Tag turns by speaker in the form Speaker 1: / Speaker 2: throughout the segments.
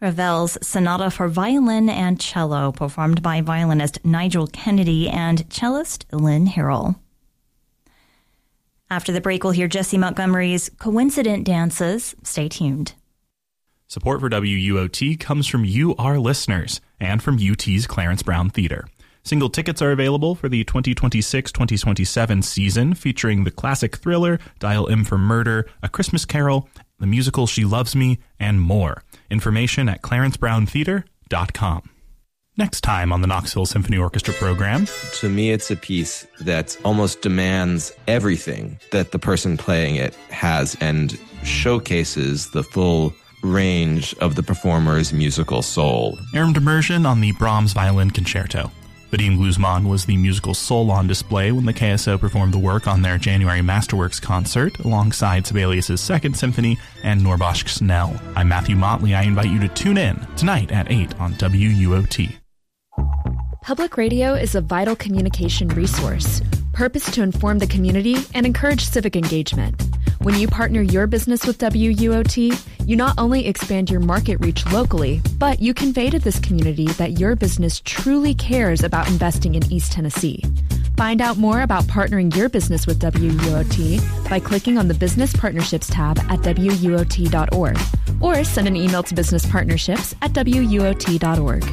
Speaker 1: Ravel's Sonata for Violin and Cello, performed by violinist Nigel Kennedy and cellist Lynn Harrell. After the break, we'll hear Jesse Montgomery's Coincident Dances. Stay tuned.
Speaker 2: Support for WUOT comes from you, our listeners, and from UT's Clarence Brown Theater. Single tickets are available for the 2026-2027 season, featuring the classic thriller, Dial M for Murder, A Christmas Carol, the musical She Loves Me, and more. Information at clarencebrowntheater.com. Next time on the Knoxville Symphony Orchestra program.
Speaker 3: To me, it's a piece that almost demands everything that the person playing it has and showcases the full range of the performer's musical soul.
Speaker 2: Armed immersion on the Brahms Violin Concerto. Vadim Guzman was the musical soul on display when the KSO performed the work on their January Masterworks concert alongside Sibelius' Second Symphony and Norbosch Snell. I'm Matthew Motley. I invite you to tune in tonight at 8 on WUOT.
Speaker 4: Public radio is a vital communication resource, purposed to inform the community and encourage civic engagement. When you partner your business with WUOT, you not only expand your market reach locally, but you convey to this community that your business truly cares about investing in East Tennessee. Find out more about partnering your business with WUOT by clicking on the Business Partnerships tab at WUOT.org or send an email to businesspartnerships@WUOT.org.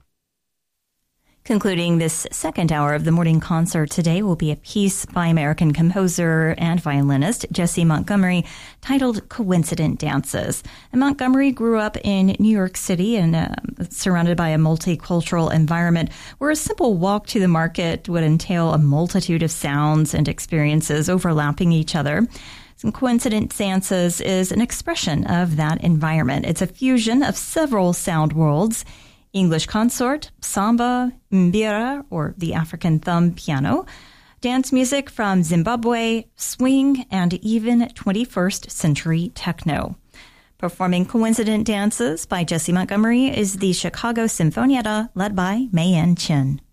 Speaker 1: Concluding this second hour of the morning concert today will be a piece by American composer and violinist Jesse Montgomery titled Coincident Dances. And Montgomery grew up in New York City and surrounded by a multicultural environment where a simple walk to the market would entail a multitude of sounds and experiences overlapping each other. And Coincident Dances is an expression of that environment. It's a fusion of several sound worlds: English consort, samba, mbira, or the African thumb piano, dance music from Zimbabwe, swing, and even 21st century techno. Performing Coincident Dances by Jesse Montgomery is the Chicago Sinfonietta, led by Mayen Chin.